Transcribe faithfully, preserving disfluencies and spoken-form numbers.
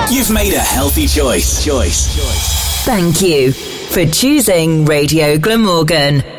You've made a healthy choice. Choice. Choice. Thank you for choosing Radio Glamorgan.